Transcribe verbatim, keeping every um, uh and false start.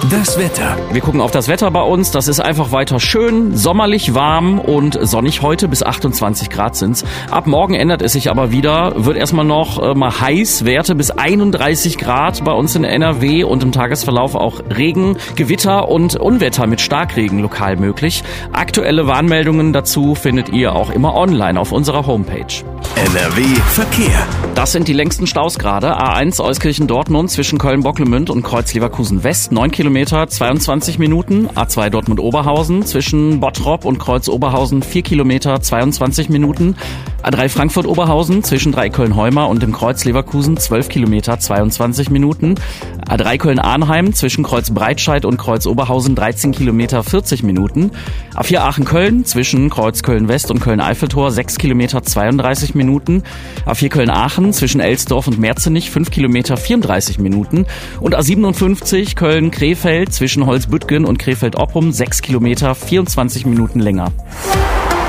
Das Wetter. Wir gucken auf das Wetter bei uns. Das ist einfach weiter schön, sommerlich warm und sonnig heute. Bis achtundzwanzig Grad sind's. Ab morgen ändert es sich aber wieder. Wird erstmal noch äh, mal heiß. Werte bis einunddreißig Grad bei uns in N R W und im Tagesverlauf auch Regen, Gewitter und Unwetter mit Starkregen lokal möglich. Aktuelle Warnmeldungen dazu findet ihr auch immer online auf unserer Homepage. N R W Verkehr. Das sind die längsten Staus gerade. A eins Euskirchen-Dortmund zwischen Köln-Bocklemünd und Kreuz-Leverkusen-West, neun Kilometer, zweiundzwanzig Minuten. A zwei Dortmund-Oberhausen zwischen Bottrop und Kreuz-Oberhausen, vier Kilometer, zweiundzwanzig Minuten. A drei Frankfurt-Oberhausen zwischen Dreiköln-Heumer und dem Kreuz-Leverkusen, zwölf Kilometer, zweiundzwanzig Minuten. A drei Köln-Arnheim zwischen Kreuz-Breitscheid und Kreuz-Oberhausen, dreizehn Kilometer, vierzig Minuten. A vier Aachen-Köln zwischen Kreuz-Köln-West und Köln-Eiffeltor, sechs Kilometer, zweiunddreißig Minuten. A vier Köln-Aachen zwischen Elsdorf und Merzenich, fünf Kilometer, vierunddreißig Minuten. Und A siebenundfünfzig Köln-Krefeld zwischen Holzbüttgen und Krefeld-Oppum, sechs Kilometer, vierundzwanzig Minuten länger.